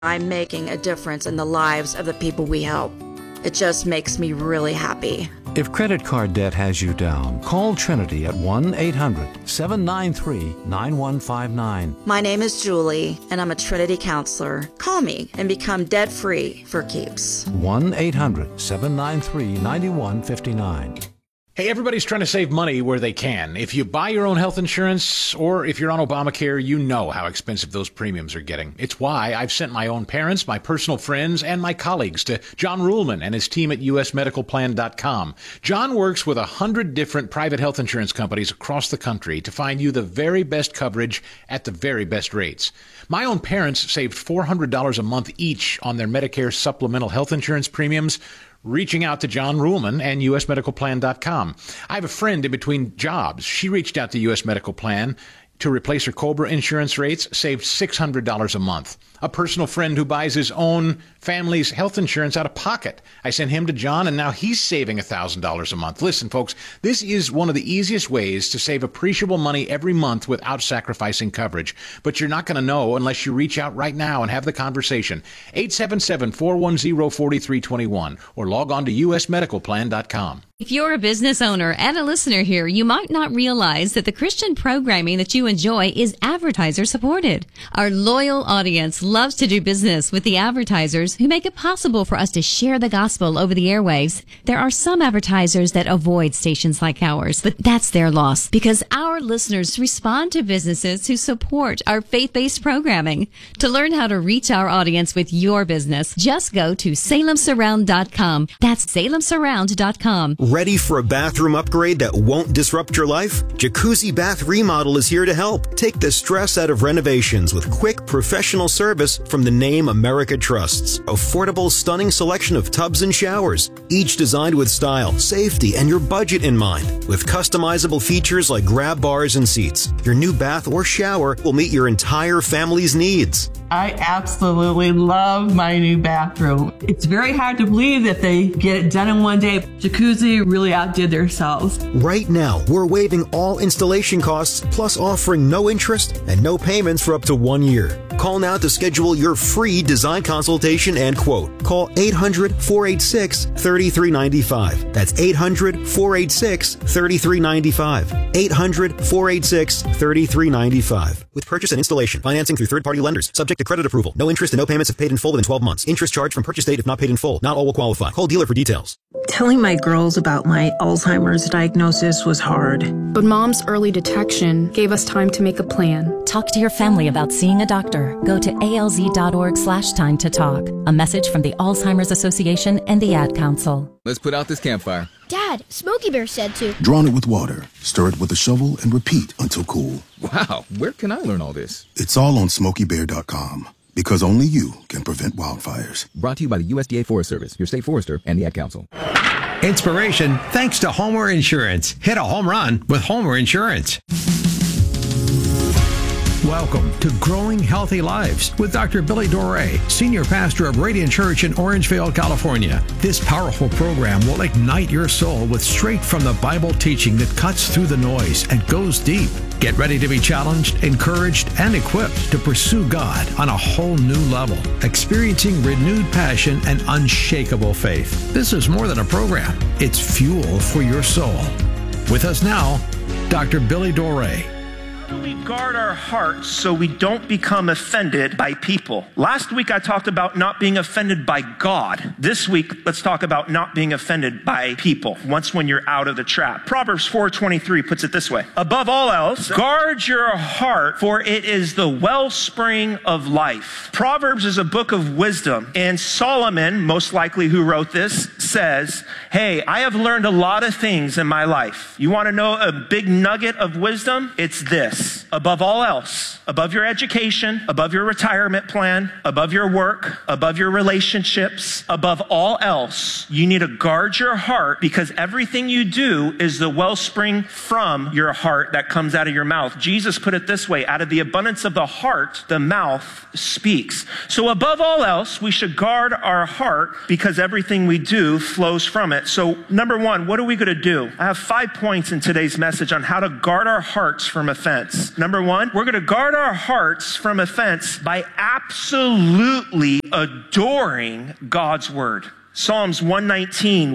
I'm making a difference in the lives of the people we help. It just makes me really happy. If credit card debt has you down, call Trinity at 1-800-793-9159. My name is Julie, and I'm a Trinity counselor. Call me and become debt-free for keeps. 1-800-793-9159. Hey, everybody's trying to save money where they can. If you buy your own health insurance or if you're on Obamacare, you know how expensive those premiums are getting. It's why I've sent my own parents, my personal friends, and my colleagues to John Ruhlman and his team at usmedicalplan.com. John works with 100 different private health insurance companies across the country to find you the very best coverage at the very best rates. My own parents saved $400 a month each on their Medicare supplemental health insurance premiums, reaching out to John Ruhlman and usmedicalplan.com. I have a friend in between jobs. She reached out to US Medical Plan to replace her COBRA insurance rates, saved $600 a month. A personal friend who buys his own family's health insurance out of pocket. I sent him to John, and now he's saving $1,000 a month. Listen, folks, this is one of the easiest ways to save appreciable money every month without sacrificing coverage. But you're not going to know unless you reach out right now and have the conversation. 877-410-4321 or log on to usmedicalplan.com. If you're a business owner and a listener here, you might not realize that the Christian programming that you enjoy is advertiser supported. Our loyal audience loves to do business with the advertisers who make it possible for us to share the gospel over the airwaves. There are some advertisers that avoid stations like ours, but that's their loss because our listeners respond to businesses who support our faith-based programming. To learn how to reach our audience with your business, just go to salemsurround.com. That's salemsurround.com. Ready for a bathroom upgrade that won't disrupt your life? Jacuzzi Bath Remodel is here to help. Take the stress out of renovations with quick, professional service from the name America trusts. Affordable, stunning selection of tubs and showers, each designed with style, safety, and your budget in mind. With customizable features like grab bars and seats, your new bath or shower will meet your entire family's needs. I absolutely love my new bathroom. It's very hard to believe that they get it done in one day. Jacuzzi really outdid themselves. Right now, we're waiving all installation costs, plus offering no interest and no payments for up to 1 year. Call now to schedule your free design consultation and quote. Call 800-486-3395. That's 800-486-3395. 800-486-3395. With purchase and installation, financing through third-party lenders, subject to credit approval. No interest and no payments if paid in full within 12 months. Interest charged from purchase date if not paid in full. Not all will qualify. Call dealer for details. Telling my girls about my Alzheimer's diagnosis was hard. But Mom's early detection gave us time to make a plan. Talk to your family about seeing a doctor. Go to alz.org/time to talk. A message from the Alzheimer's Association and the Ad Council. Let's put out this campfire. Dad, Smokey Bear said to drown it with water, stir it with a shovel, and repeat until cool. Wow, where can I learn all this? It's all on SmokeyBear.com. Because only you can prevent wildfires. Brought to you by the USDA Forest Service, your state forester, and the Ad Council. Inspiration thanks to Homer Insurance. Hit a home run with Homer Insurance. Welcome to Growing Healthy Lives with Dr. Billy Doré, Senior Pastor of Radiant Church in Orangevale, California. This powerful program will ignite your soul with straight from the Bible teaching that cuts through the noise and goes deep. Get ready to be challenged, encouraged, and equipped to pursue God on a whole new level, experiencing renewed passion and unshakable faith. This is more than a program. It's fuel for your soul. With us now, Dr. Billy Doré. We guard our hearts so we don't become offended by people. Last week I talked about not being offended by God. This week, let's talk about not being offended by people once when you're out of the trap. Proverbs 4:23 puts it this way. Above all else, guard your heart, for it is the wellspring of life. Proverbs is a book of wisdom, and Solomon, most likely who wrote this, says, hey, I have learned a lot of things in my life. You want to know a big nugget of wisdom? It's this. Above all else, above your education, above your retirement plan, above your work, above your relationships, above all else, you need to guard your heart because everything you do is the wellspring from your heart that comes out of your mouth. Jesus put it this way, out of the abundance of the heart, the mouth speaks. So above all else, we should guard our heart because everything we do flows from it. So number one, what are we going to do? I have 5 points in today's message on how to guard our hearts from offense. Number one, we're going to guard our hearts from offense by absolutely adoring God's word. Psalms 119,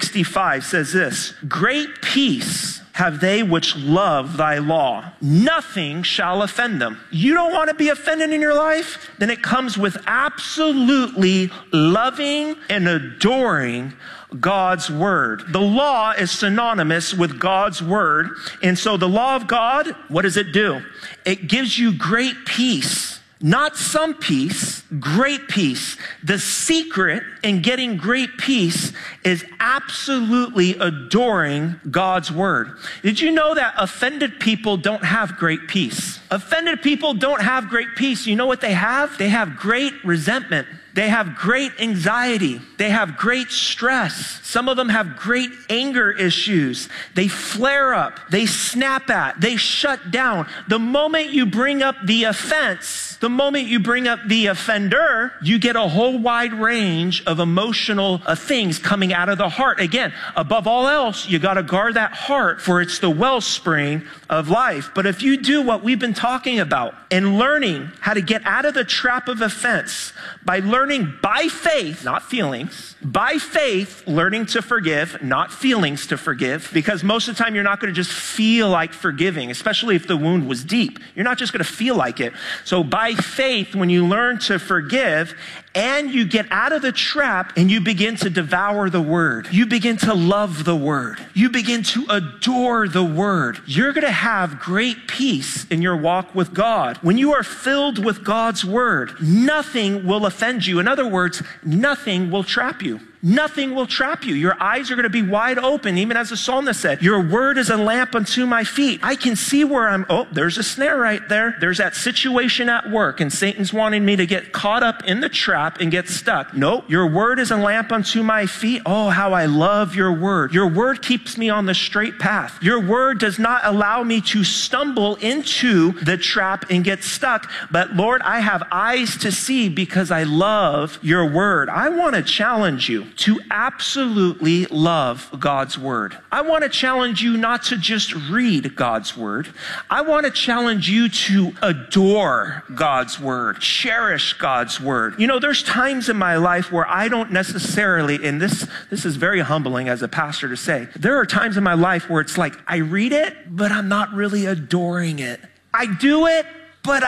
165 says this, great peace have they which love thy law. Nothing shall offend them. You don't want to be offended in your life? Then it comes with absolutely loving and adoring God's word. The law is synonymous with God's word. And so the law of God, what does it do? It gives you great peace. Not some peace, great peace. The secret in getting great peace is absolutely adoring God's word. Did you know that offended people don't have great peace? Offended people don't have great peace. You know what they have? They have great resentment. They have great anxiety. They have great stress. Some of them have great anger issues. They flare up. They snap at. They shut down. The moment you bring up the offense, the moment you bring up the offender, you get a whole wide range of emotional things coming out of the heart. Again, above all else, you got to guard that heart, for it's the wellspring of life. But if you do what we've been talking about and learning how to get out of the trap of offense by learning by faith, not feelings, by faith, learning to forgive, not feelings to forgive, because most of the time you're not going to just feel like forgiving, especially if the wound was deep. You're not just going to feel like it. So by faith, when you learn to forgive and you get out of the trap and you begin to devour the word, you begin to love the word, you begin to adore the word, you're going to have great peace in your walk with God. When you are filled with God's word, nothing will offend you. In other words, nothing will trap you. Nothing will trap you. Your eyes are going to be wide open, even as the psalmist said, your word is a lamp unto my feet. I can see where there's a snare right there. There's that situation at work and Satan's wanting me to get caught up in the trap and get stuck. Nope. Your word is a lamp unto my feet. Oh, how I love your word. Your word keeps me on the straight path. Your word does not allow me to stumble into the trap and get stuck. But Lord, I have eyes to see because I love your word. I want to challenge you to absolutely love God's word. I want to challenge you not to just read God's word. I want to challenge you to adore God's word, cherish God's word. You know, there's times in my life where I don't necessarily, and this is very humbling as a pastor to say, there are times in my life where it's like, I read it, but I'm not really adoring it. I do it, but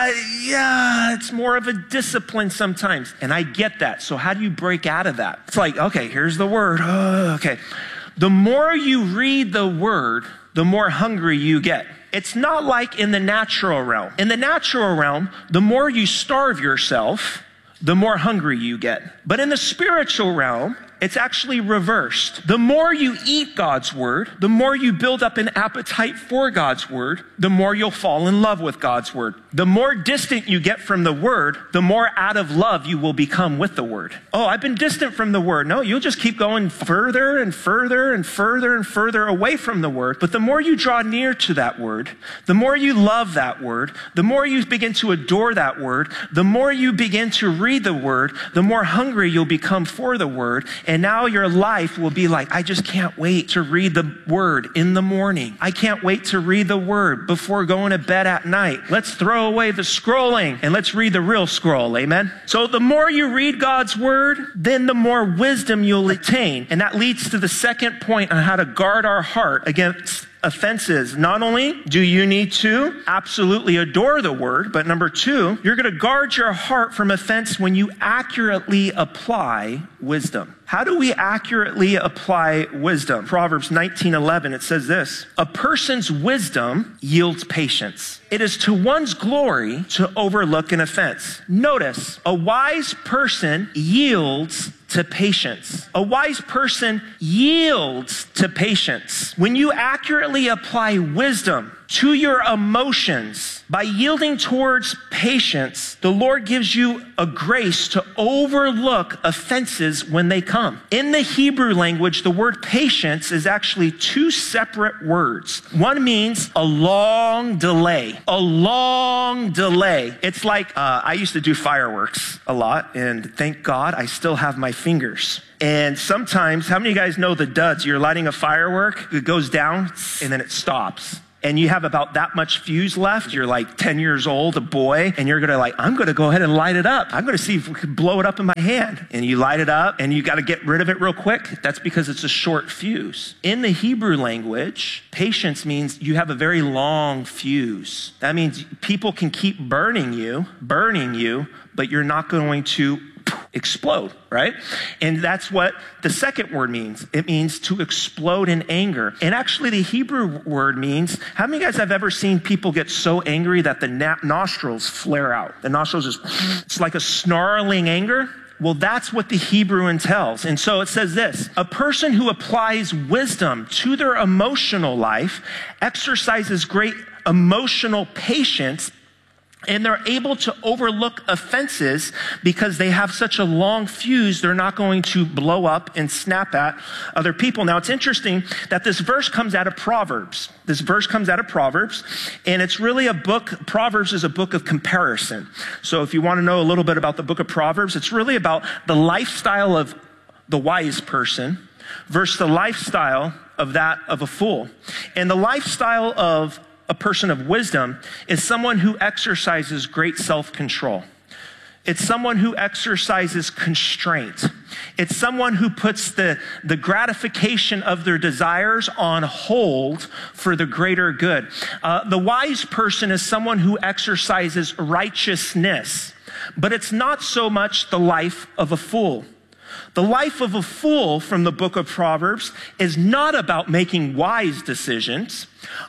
it's more of a discipline sometimes. And I get that. So how do you break out of that? It's like, okay, here's the word. Okay. The more you read the word, the more hungry you get. It's not like in the natural realm. In the natural realm, the more you starve yourself, the more hungry you get. But in the spiritual realm, it's actually reversed. The more you eat God's word, the more you build up an appetite for God's word, the more you'll fall in love with God's word. The more distant you get from the word, the more out of love you will become with the word. Oh, I've been distant from the word. No, you'll just keep going further and further and further and further away from the word. But the more you draw near to that word, the more you love that word, the more you begin to adore that word, the more you begin to read the word, the more hungry you'll become for the word. And now your life will be like, I just can't wait to read the word in the morning. I can't wait to read the word before going to bed at night. Let's throw away the scrolling and let's read the real scroll. Amen. So the more you read God's word, then the more wisdom you'll attain. And that leads to the second point on how to guard our heart against offenses. Not only do you need to absolutely adore the word, but number two, you're going to guard your heart from offense when you accurately apply wisdom. How do we accurately apply wisdom? Proverbs 19:11, it says this, a person's wisdom yields patience. It is to one's glory to overlook an offense. Notice, a wise person yields to patience. A wise person yields to patience. When you accurately apply wisdom, to your emotions. By yielding towards patience, the Lord gives you a grace to overlook offenses when they come. In the Hebrew language, the word patience is actually two separate words. One means a long delay. A long delay. It's like, I used to do fireworks a lot, and thank God I still have my fingers. And sometimes, how many of you guys know the duds? You're lighting a firework, it goes down, and then it stops. And you have about that much fuse left. You're like 10 years old, a boy, and you're gonna I'm gonna go ahead and light it up. I'm gonna see if we can blow it up in my hand. And you light it up, and you gotta get rid of it real quick. That's because it's a short fuse. In the Hebrew language, patience means you have a very long fuse. That means people can keep burning you, but you're not going to explode, right? And that's what the second word means. It means to explode in anger. And actually the Hebrew word means, how many of you guys have ever seen people get so angry that the nostrils flare out? The nostrils it's like a snarling anger. Well, that's what the Hebrew entails. And so it says this: a person who applies wisdom to their emotional life exercises great emotional patience, and they're able to overlook offenses because they have such a long fuse, they're not going to blow up and snap at other people. Now, it's interesting that this verse comes out of Proverbs. This verse comes out of Proverbs, and it's really a book. Proverbs is a book of comparison. So if you want to know a little bit about the book of Proverbs, it's really about the lifestyle of the wise person versus the lifestyle of a fool. And the lifestyle of a person of wisdom is someone who exercises great self-control. It's someone who exercises constraint. It's someone who puts the gratification of their desires on hold for the greater good. The wise person is someone who exercises righteousness, but it's not so much the life of a fool. The life of a fool from the book of Proverbs is not about making wise decisions.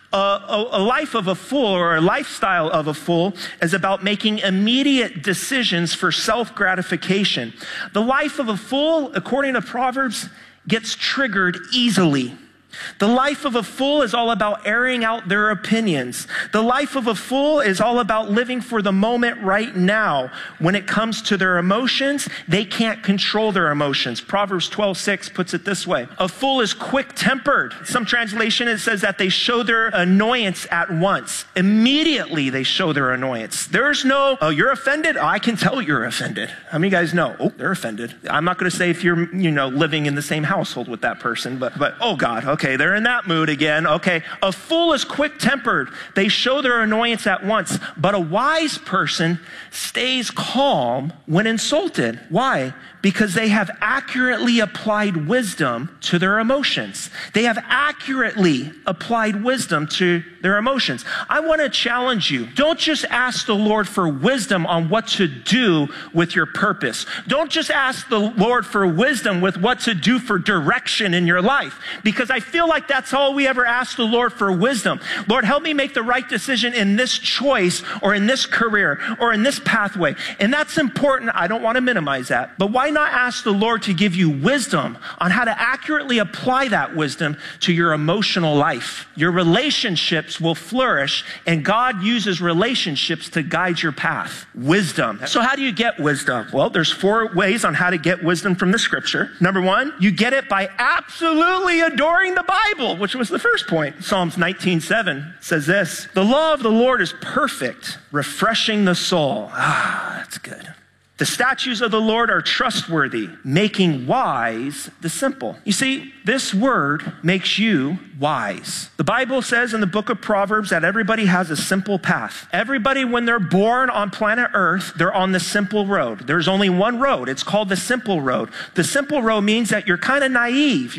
A life of a fool, or a lifestyle of a fool, is about making immediate decisions for self-gratification. The life of a fool, according to Proverbs, gets triggered easily. The life of a fool is all about airing out their opinions. The life of a fool is all about living for the moment right now. When it comes to their emotions, they can't control their emotions. Proverbs 12:6 puts it this way: a fool is quick-tempered. Some translation, it says that they show their annoyance at once. Immediately they show their annoyance. There's no, oh, you're offended? Oh, I can tell you're offended. How many of you guys know? Oh, they're offended. I'm not going to say if you're, living in the same household with that person, but oh God, okay. They're in that mood again. Okay, a fool is quick-tempered. They show their annoyance at once, but a wise person stays calm when insulted. Why? Because they have accurately applied wisdom to their emotions. They have accurately applied wisdom to their emotions. I want to challenge you. Don't just ask the Lord for wisdom on what to do with your purpose. Don't just ask the Lord for wisdom with what to do for direction in your life, because I feel like that's all we ever ask the Lord for: wisdom. Lord, help me make the right decision in this choice, or in this career, or in this pathway. And that's important. I don't want to minimize that. But why not ask the Lord to give you wisdom on how to accurately apply that wisdom to your emotional life? Your relationships will flourish, and God uses relationships to guide your path. Wisdom. So how do you get wisdom? Well, there's 4 ways on how to get wisdom from the scripture. Number 1, you get it by absolutely adoring the Bible, which was the first point. Psalms 19:7 says this: the law of the Lord is perfect, refreshing the soul. That's good. The statutes of the Lord are trustworthy, making wise the simple. You see, this word makes you wise. The Bible says in the book of Proverbs that everybody has a simple path. Everybody, when they're born on planet Earth, they're on the simple road. There's only one road. It's called the simple road. The simple road means that you're kind of naive.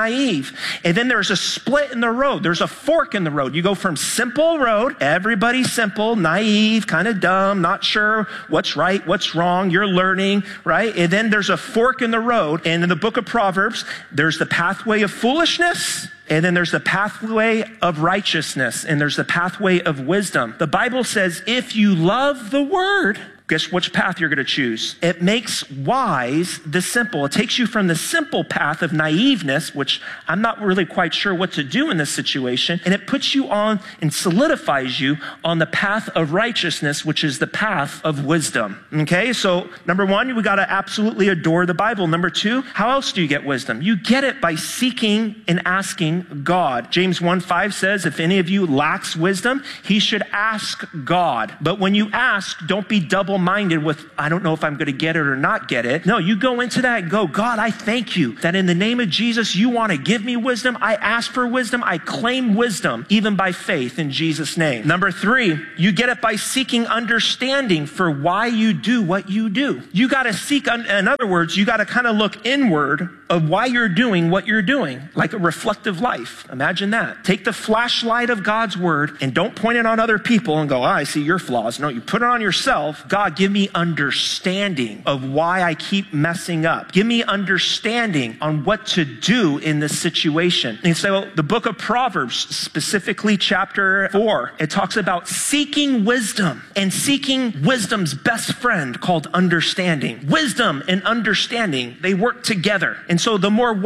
And then there's a split in the road. There's a fork in the road. You go from simple road, everybody's simple, naive, kind of dumb, not sure what's right, what's wrong. You're learning, right? And then there's a fork in the road. And in the book of Proverbs, there's the pathway of foolishness, and then there's the pathway of righteousness, and there's the pathway of wisdom. The Bible says if you love the word, Guess which path you're going to choose. It makes wise the simple. It takes you from the simple path of naiveness, which I'm not really quite sure what to do in this situation, and it puts you on and solidifies you on the path of righteousness, which is the path of wisdom. Okay, so number one, we got to absolutely adore the Bible. Number two, how else do you get wisdom? You get it by seeking and asking God. James 1:5 says, if any of you lacks wisdom, he should ask God. But when you ask, don't be double-minded with, I don't know if I'm going to get it or not get it. No, you go into that and go, God, I thank you that in the name of Jesus, you want to give me wisdom. I ask for wisdom. I claim wisdom, even by faith in Jesus' name. Number three, you get it by seeking understanding for why you do what you do. You got to seek, in other words, you got to kind of look inward of why you're doing what you're doing, like a reflective life. Imagine that. Take the flashlight of God's word and don't point it on other people and go, I see your flaws. No, you put it on yourself. God, give me understanding of why I keep messing up. Give me understanding on what to do in this situation. And so the book of Proverbs, specifically chapter 4, it talks about seeking wisdom and seeking wisdom's best friend called understanding. Wisdom and understanding, they work together. And so the more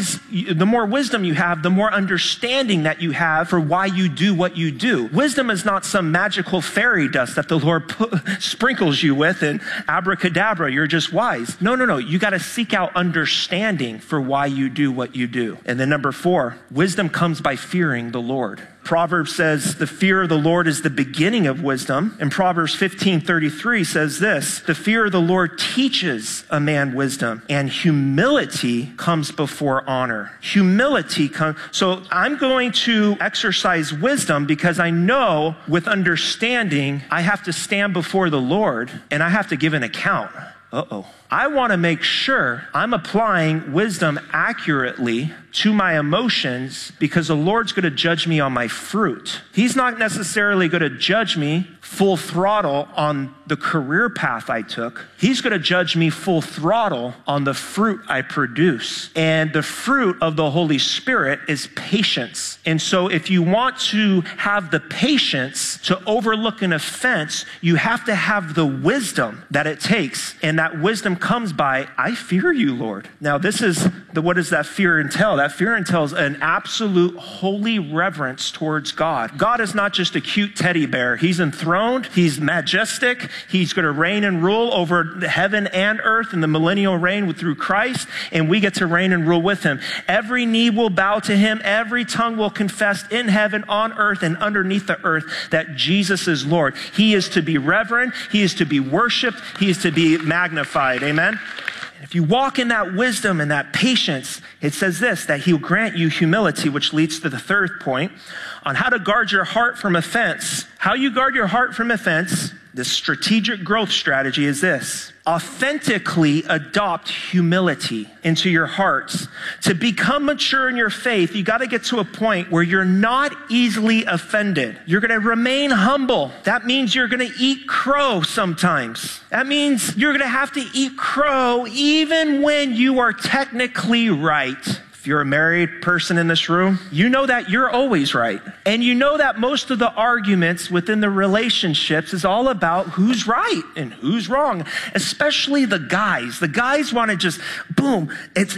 wisdom you have, the more understanding that you have for why you do what you do. Wisdom is not some magical fairy dust that the Lord sprinkles you with and abracadabra, you're just wise. No. You got to seek out understanding for why you do what you do. And then number 4, wisdom comes by fearing the Lord. Proverbs says the fear of the Lord is the beginning of wisdom. And Proverbs 15:33 says this, the fear of the Lord teaches a man wisdom, and humility comes before honor. Humility comes. So I'm going to exercise wisdom because I know with understanding, I have to stand before the Lord and I have to give an account. I want to make sure I'm applying wisdom accurately to my emotions because the Lord's going to judge me on my fruit. He's not necessarily going to judge me full throttle on the career path I took. He's going to judge me full throttle on the fruit I produce. And the fruit of the Holy Spirit is patience. And so if you want to have the patience to overlook an offense, you have to have the wisdom that it takes. And that wisdom comes by, I fear you, Lord. Now this is what does that fear entail? That fear entails an absolute holy reverence towards God. God is not just a cute teddy bear. He's enthroned. He's majestic. He's going to reign and rule over heaven and earth in the millennial reign through Christ. And we get to reign and rule with him. Every knee will bow to him. Every tongue will confess in heaven, on earth, and underneath the earth that Jesus is Lord. He is to be reverent. He is to be worshiped. He is to be magnified. Amen. If you walk in that wisdom and that patience, it says this, that he'll grant you humility, which leads to the third point on how to guard your heart from offense. How you guard your heart from offense, the strategic growth strategy is this. Authentically adopt humility into your hearts. To become mature in your faith, you got to get to a point where you're not easily offended. You're going to remain humble. That means you're going to eat crow sometimes. That means you're going to have to eat crow even when you are technically right. If you're a married person in this room, you know that you're always right. And you know that most of the arguments within the relationships is all about who's right and who's wrong, especially the guys. The guys want to just, boom, it's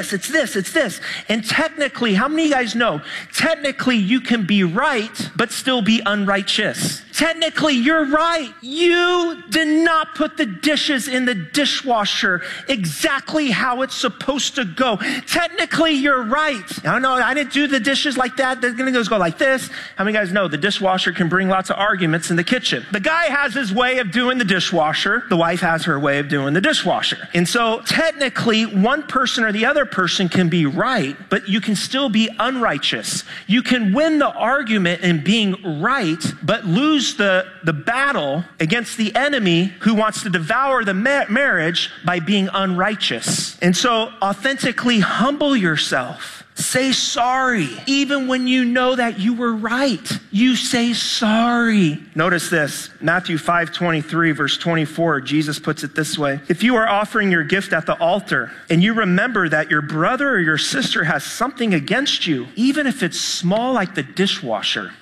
this. And technically, how many of you guys know, technically you can be right, but still be unrighteous. Technically, you're right. You did not put the dishes in the dishwasher exactly how it's supposed to go. Technically, you're right. No, I didn't do the dishes like that. They're going to go like this. How many guys know the dishwasher can bring lots of arguments in the kitchen? The guy has his way of doing the dishwasher. The wife has her way of doing the dishwasher. And so technically, one person or the other person can be right, but you can still be unrighteous. You can win the argument in being right, but lose the battle against the enemy who wants to devour the marriage by being unrighteous. And so authentically humble yourself. Say sorry. Even when you know that you were right, you say sorry. Notice this, Matthew 5:23, verse 24, Jesus puts it this way. If you are offering your gift at the altar and you remember that your brother or your sister has something against you, even if it's small like the dishwasher,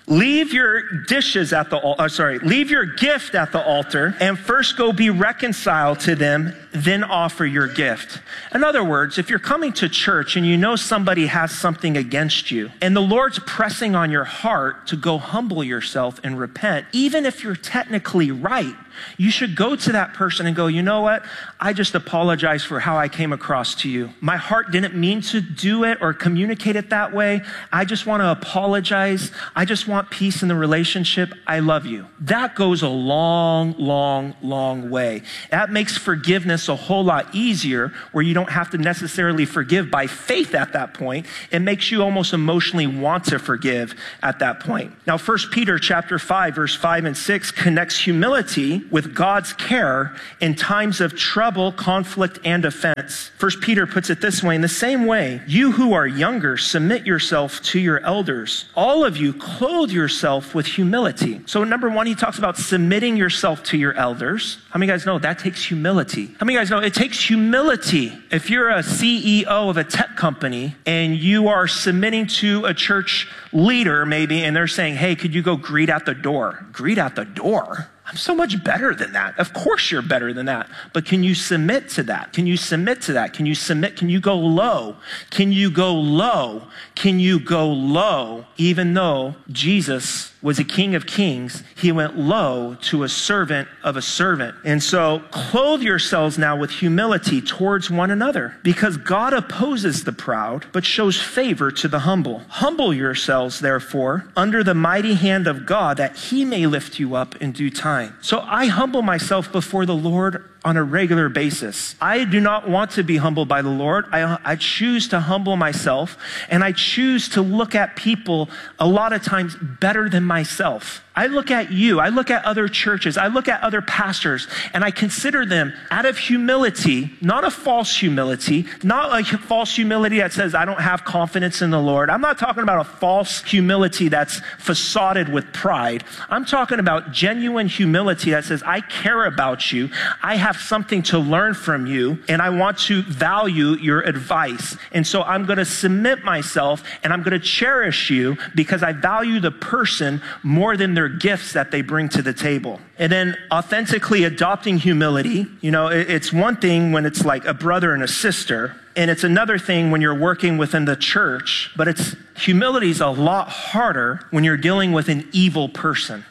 Leave your dishes at the leave your gift at the altar and first go be reconciled to them, then offer your gift. In other words, if you're coming to church and you know somebody has something against you and the Lord's pressing on your heart to go humble yourself and repent, even if you're technically right, you should go to that person and go, you know what? I just apologize for how I came across to you. My heart didn't mean to do it or communicate it that way. I just want to apologize. I just want peace in the relationship. I love you. That goes a long, long, long way. That makes forgiveness a whole lot easier, where you don't have to necessarily forgive by faith at that point. It makes you almost emotionally want to forgive at that point. Now, 1 Peter chapter 5, verse 5 and 6 connects humility with God's care in times of trouble, conflict, and offense. 1 Peter puts it this way: in the same way, you who are younger, submit yourself to your elders. All of you clothe yourself with humility. So number one, he talks about submitting yourself to your elders. How many of you guys know that takes humility? How many of you guys know it takes humility? If you're a CEO of a tech company and you are submitting to a church leader maybe, and they're saying, hey, could you go greet at the door? Greet at the door? I'm so much better than that. Of course you're better than that. But can you submit to that? Can you submit to that? Can you submit? Can you go low? Can you go low? Can you go low? Even though Jesus was a King of Kings, he went low to a servant of a servant. And so clothe yourselves now with humility towards one another, because God opposes the proud, but shows favor to the humble. Humble yourselves, therefore, under the mighty hand of God, that he may lift you up in due time. So I humble myself before the Lord on a regular basis. I do not want to be humbled by the Lord. I choose to humble myself, and I choose to look at people a lot of times better than myself. I look at you, I look at other churches, I look at other pastors, and I consider them out of humility, not a false humility, not a false humility that says I don't have confidence in the Lord. I'm not talking about a false humility that's facaded with pride. I'm talking about genuine humility that says I care about you, I have something to learn from you, and I want to value your advice. And so I'm going to submit myself, and I'm going to cherish you because I value the person more than their gifts that they bring to the table. And then authentically adopting humility, it's one thing when it's like a brother and a sister, and it's another thing when you're working within the church, but humility is a lot harder when you're dealing with an evil person.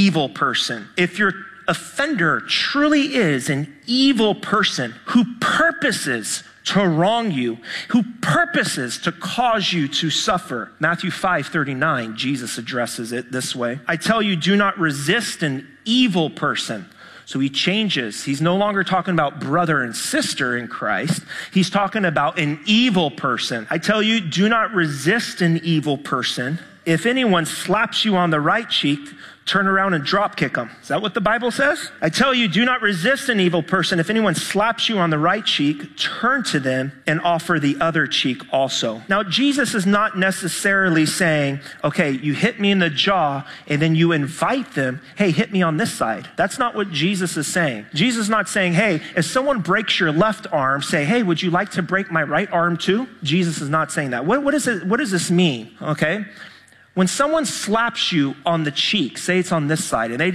If your offender truly is an evil person who purposes to wrong you, who purposes to cause you to suffer. Matthew 5:39, Jesus addresses it this way. I tell you, do not resist an evil person. So he changes. He's no longer talking about brother and sister in Christ. He's talking about an evil person. I tell you, do not resist an evil person. If anyone slaps you on the right cheek, turn around and drop kick them. Is that what the Bible says? I tell you, do not resist an evil person. If anyone slaps you on the right cheek, turn to them and offer the other cheek also. Now, Jesus is not necessarily saying, okay, you hit me in the jaw and then you invite them, hey, hit me on this side. That's not what Jesus is saying. Jesus is not saying, hey, if someone breaks your left arm, say, hey, would you like to break my right arm too? Jesus is not saying that. What does this mean? Okay. When someone slaps you on the cheek, say it's on this side, and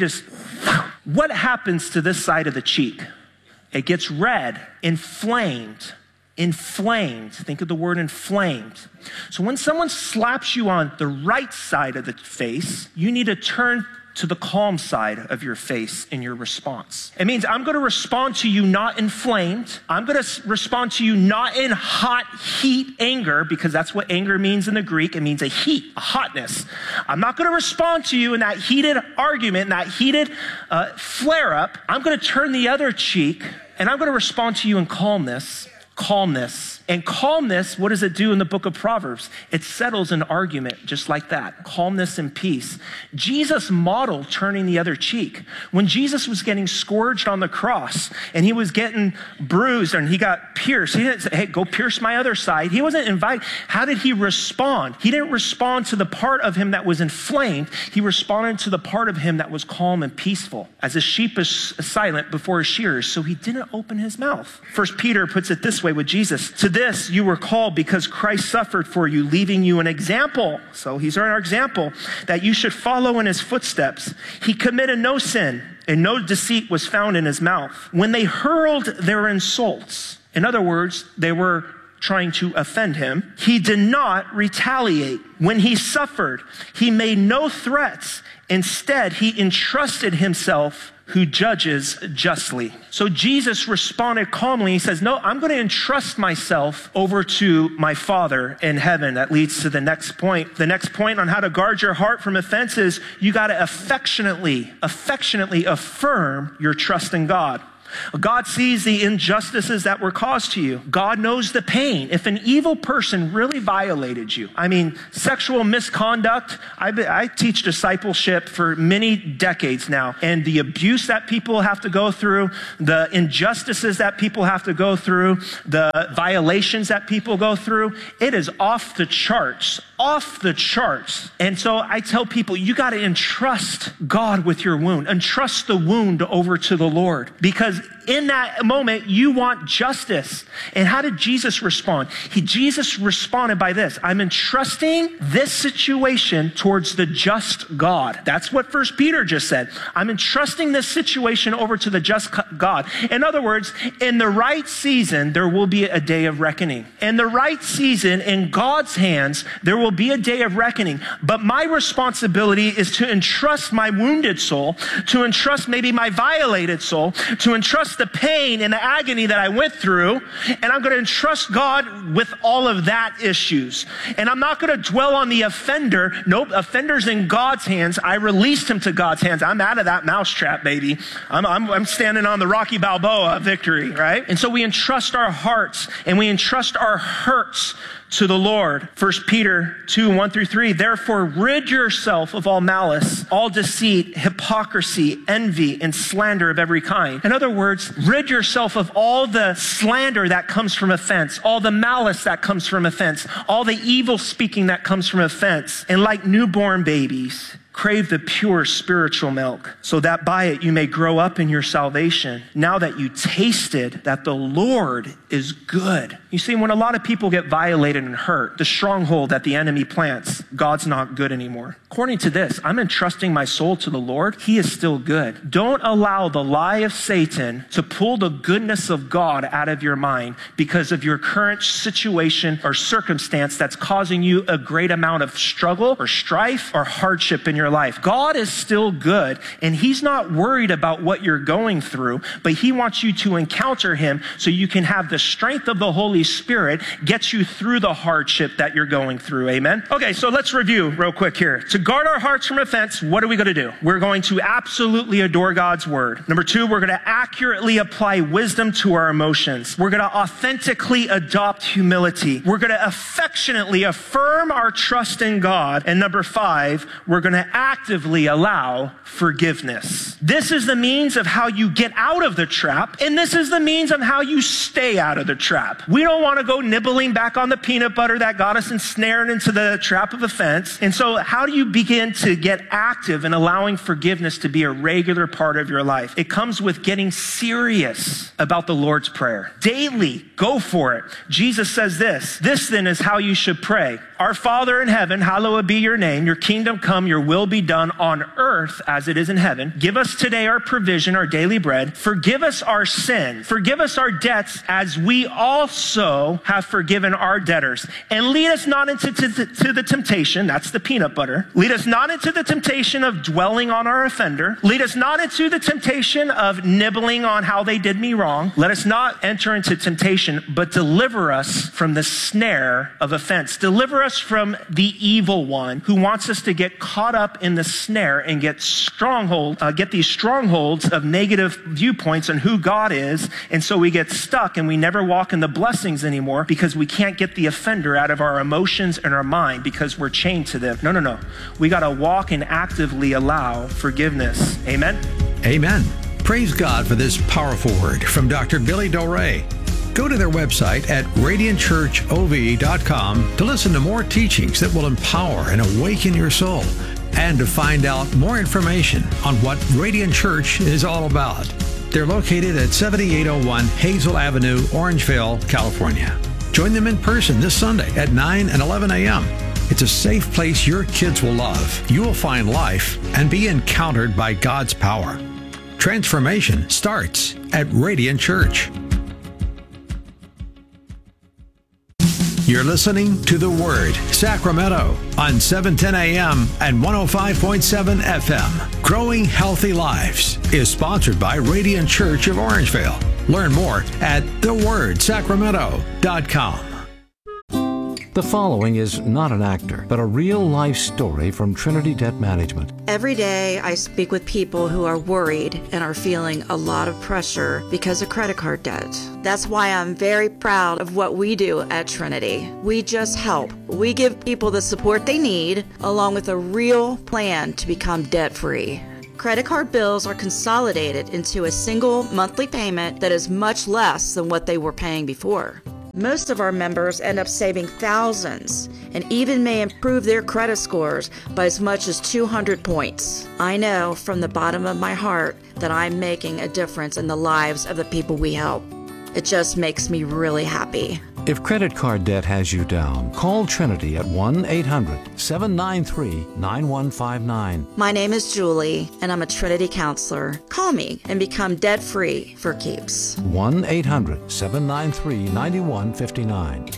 what happens to this side of the cheek? It gets red, inflamed. Think of the word inflamed. So when someone slaps you on the right side of the face, you need to turn to the calm side of your face in your response. It means I'm going to respond to you not inflamed. I'm going to respond to you not in hot heat anger, because that's what anger means in the Greek. It means a hotness. I'm not going to respond to you in that heated argument, in that heated flare up. I'm going to turn the other cheek, and I'm going to respond to you in calmness. And calmness, what does it do in the book of Proverbs? It settles an argument just like that. Calmness and peace. Jesus modeled turning the other cheek. When Jesus was getting scourged on the cross and he was getting bruised and he got pierced, he didn't say, hey, go pierce my other side. He wasn't invited. How did he respond? He didn't respond to the part of him that was inflamed. He responded to the part of him that was calm and peaceful. As a sheep is silent before his shearers, so he didn't open his mouth. 1 Peter puts it this way. way with Jesus. To this you were called because Christ suffered for you, leaving you an example. So he's our example, that you should follow in his footsteps. He committed no sin, and no deceit was found in his mouth. When they hurled their insults, in other words, they were trying to offend him, he did not retaliate. When he suffered, he made no threats. Instead, he entrusted himself who judges justly. So Jesus responded calmly. He says, no, I'm going to entrust myself over to my Father in heaven. That leads to the next point. The next point on how to guard your heart from offenses, you got to affectionately affirm your trust in God. God sees the injustices that were caused to you. God knows the pain. If an evil person really violated you, sexual misconduct, I teach discipleship for many decades now, and the abuse that people have to go through, the injustices that people have to go through, the violations that people go through, it is off the charts. And so I tell people, you got to entrust God with your wound. Entrust the wound over to the Lord, because in that moment, you want justice. And how did Jesus respond? Jesus responded by this: I'm entrusting this situation towards the just God. That's what 1 Peter just said. I'm entrusting this situation over to the just God. In other words, in the right season, there will be a day of reckoning. In the right season, in God's hands, there will be a day of reckoning. But my responsibility is to entrust my wounded soul, to entrust maybe my violated soul, to entrust the pain and the agony that I went through, and I'm going to entrust God with all of that issues. And I'm not going to dwell on the offender. Nope, offender's in God's hands. I released him to God's hands. I'm out of that mousetrap, baby. I'm standing on the Rocky Balboa victory, right? And so we entrust our hearts and we entrust our hurts to the Lord. 1 Peter 2:1-3, therefore rid yourself of all malice, all deceit, hypocrisy, envy, and slander of every kind. In other words, rid yourself of all the slander that comes from offense, all the malice that comes from offense, all the evil speaking that comes from offense. And like newborn babies, crave the pure spiritual milk, so that by it you may grow up in your salvation, now that you tasted that the Lord is good. You see, when a lot of people get violated and hurt, the stronghold that the enemy plants, God's not good anymore. According to this, I'm entrusting my soul to the Lord. He is still good. Don't allow the lie of Satan to pull the goodness of God out of your mind because of your current situation or circumstance that's causing you a great amount of struggle or strife or hardship in your life. God is still good, and he's not worried about what you're going through, but he wants you to encounter him so you can have the strength of the Holy Spirit get you through the hardship that you're going through. Amen. Okay, so let's review real quick here. To guard our hearts from offense, what are we going to do? We're going to absolutely adore God's word. Number 2, we're going to accurately apply wisdom to our emotions. We're going to authentically adopt humility. We're going to affectionately affirm our trust in God. And number 5, we're going to actively allow forgiveness. This is the means of how you get out of the trap, and this is the means of how you stay out of the trap. We don't want to go nibbling back on the peanut butter that got us ensnared into the trap of offense. And so how do you begin to get active in allowing forgiveness to be a regular part of your life? It comes with getting serious about the Lord's Prayer. Daily, go for it. Jesus says this then is how you should pray. Our Father in heaven, hallowed be your name. Your kingdom come, your will be done on earth as it is in heaven. Give us today our provision, our daily bread. Forgive us our sin. Forgive us our debts as we also have forgiven our debtors. And lead us not into the temptation. That's the peanut butter. Lead us not into the temptation of dwelling on our offender. Lead us not into the temptation of nibbling on how they did me wrong. Let us not enter into temptation, but deliver us from the snare of offense. Deliver us from the evil one who wants us to get caught up in the snare and get these strongholds of negative viewpoints on who God is. And so we get stuck and we never walk in the blessings anymore because we can't get the offender out of our emotions and our mind because we're chained to them. No. We got to walk and actively allow forgiveness. Amen. Amen. Praise God for this powerful word from Dr. Billy Doré. Go to their website at radiantchurchov.com to listen to more teachings that will empower and awaken your soul, and to find out more information on what Radiant Church is all about. They're located at 7801 Hazel Avenue, Orangevale, California. Join them in person this Sunday at 9 and 11 a.m. It's a safe place your kids will love. You will find life and be encountered by God's power. Transformation starts at Radiant Church. You're listening to The Word, Sacramento, on 710 AM and 105.7 FM. Growing Healthy Lives is sponsored by Radiant Church of Orangevale. Learn more at thewordsacramento.com. The following is not an actor, but a real-life story from Trinity Debt Management. Every day, I speak with people who are worried and are feeling a lot of pressure because of credit card debt. That's why I'm very proud of what we do at Trinity. We just help. We give people the support they need, along with a real plan to become debt-free. Credit card bills are consolidated into a single monthly payment that is much less than what they were paying before. Most of our members end up saving thousands and even may improve their credit scores by as much as 200 points. I know from the bottom of my heart that I'm making a difference in the lives of the people we help. It just makes me really happy. If credit card debt has you down, call Trinity at 1-800-793-9159. My name is Julie, and I'm a Trinity counselor. Call me and become debt-free for keeps. 1-800-793-9159.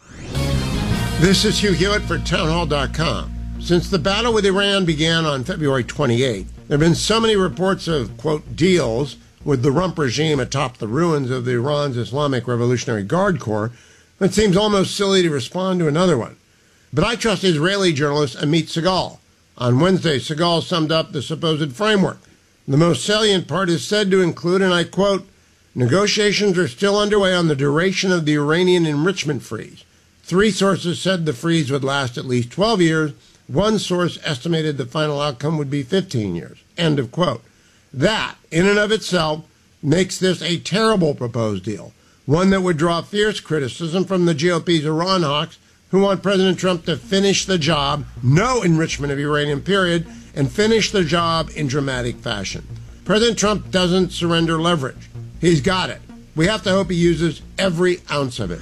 This is Hugh Hewitt for townhall.com. Since the battle with Iran began on February 28, there have been so many reports of, quote, deals with the rump regime atop the ruins of Iran's Islamic Revolutionary Guard Corps, it seems almost silly to respond to another one. But I trust Israeli journalist Amit Segal. On Wednesday, Segal summed up the supposed framework. The most salient part is said to include, and I quote, negotiations are still underway on the duration of the Iranian enrichment freeze. 3 sources said the freeze would last at least 12 years. 1 source estimated the final outcome would be 15 years. End of quote. That, in and of itself, makes this a terrible proposed deal, one that would draw fierce criticism from the GOP's Iran hawks who want President Trump to finish the job, no enrichment of uranium, period, and finish the job in dramatic fashion. President Trump doesn't surrender leverage. He's got it. We have to hope he uses every ounce of it.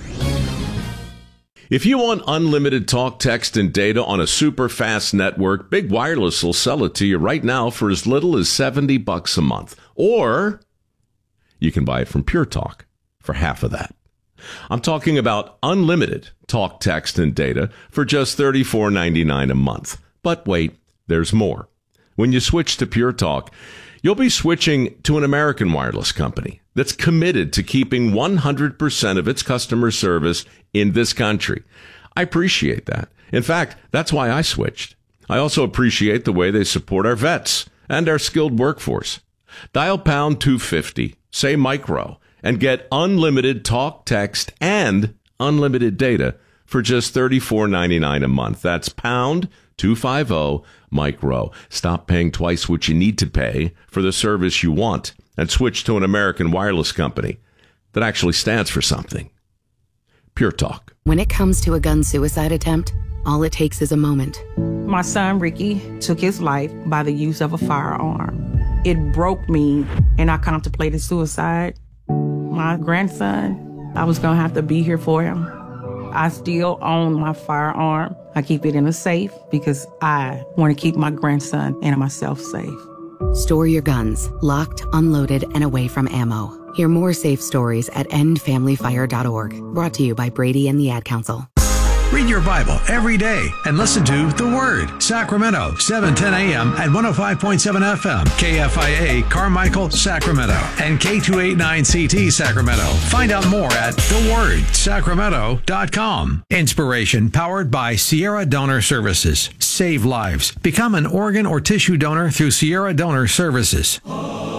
If you want unlimited talk, text, and data on a super fast network, Big Wireless will sell it to you right now for as little as $70 a month. Or you can buy it from Pure Talk for half of that. I'm talking about unlimited talk, text, and data for just $34.99 a month. But wait, there's more. When you switch to Pure Talk, you'll be switching to an American wireless company that's committed to keeping 100% of its customer service in this country. I appreciate that. In fact, that's why I switched. I also appreciate the way they support our vets and our skilled workforce. Dial pound 250, say micro, and get unlimited talk, text, and unlimited data for just $34.99 a month. That's pound 250 micro. Stop paying twice what you need to pay for the service you want and switch to an American wireless company that actually stands for something. Pure Talk. When it comes to a gun suicide attempt, all it takes is a moment. My son, Ricky, took his life by the use of a firearm. It broke me, and I contemplated suicide. My grandson, I was going to have to be here for him. I still own my firearm. I keep it in a safe because I want to keep my grandson and myself safe. Store your guns, locked, unloaded, and away from ammo. Hear more safe stories at endfamilyfire.org. Brought to you by Brady and the Ad Council. Read your Bible every day and listen to The Word, Sacramento, 710 a.m. at 105.7 FM, KFIA, Carmichael, Sacramento, and K289CT, Sacramento. Find out more at thewordsacramento.com. Inspiration powered by Sierra Donor Services. Save lives. Become an organ or tissue donor through Sierra Donor Services.